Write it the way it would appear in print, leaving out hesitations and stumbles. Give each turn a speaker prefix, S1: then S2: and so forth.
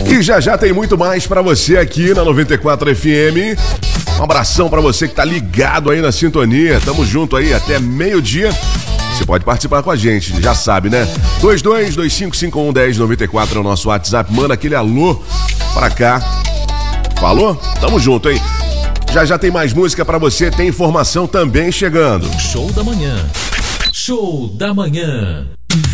S1: E já tem muito mais pra você aqui na 94 FM. Um abração pra você que tá ligado aí na sintonia. Tamo junto aí até meio-dia. Você pode participar com a gente, já sabe, né? 2225511094 é o nosso WhatsApp. Manda aquele alô pra cá. Falou? Tamo junto, hein? Já tem mais música pra você, tem informação também chegando.
S2: Show da manhã. Show da manhã.